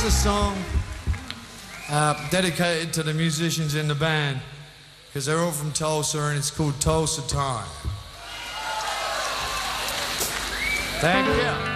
a song dedicated to the musicians in the band, because they're all from Tulsa, and it's called Tulsa Time. Thank you.